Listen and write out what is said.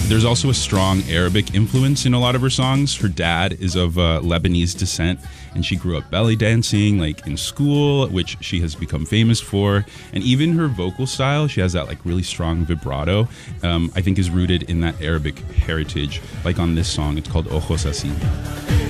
There's also a strong Arabic influence in a lot of her songs. Her dad is of Lebanese descent, and she grew up belly dancing like in school, which she has become famous for. And even her vocal style, she has that like really strong vibrato, I think is rooted in that Arabic heritage. Like on this song, it's called Ojos Así.